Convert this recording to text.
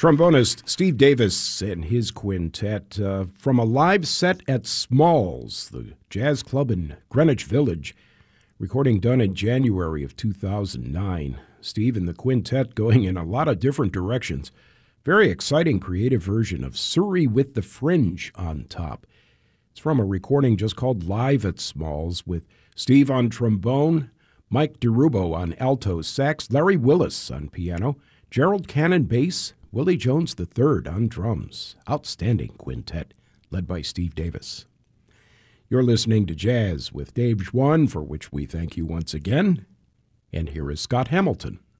Trombonist Steve Davis and his quintet from a live set at Smalls, the jazz club in Greenwich Village, recording done in January of 2009. Steve and the quintet going in a lot of different directions. Very exciting creative version of Surrey with the Fringe on top. It's from a recording just called Live at Smalls with Steve on trombone, Mike DeRubo on alto sax, Larry Willis on piano, Gerald Cannon bass, Willie Jones III on drums. Outstanding quintet led by Steve Davis. You're listening to Jazz with Dave Schwann, for which we thank you once again. And here is Scott Hamilton.